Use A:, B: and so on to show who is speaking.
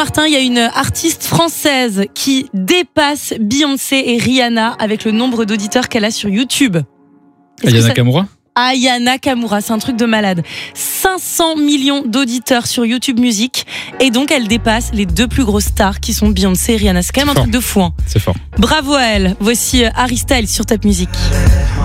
A: Martin, il y a une artiste française qui dépasse Beyoncé et Rihanna avec le nombre d'auditeurs qu'elle a sur YouTube.
B: Aya Nakamura ?
A: Aya Nakamura, c'est un truc de malade. 500 millions d'auditeurs sur YouTube Music, et donc elle dépasse les deux plus grosses stars qui sont Beyoncé et Rihanna. C'est quand même un truc de fou.
B: C'est fort.
A: Bravo à elle. Voici Harry Styles sur Top Music.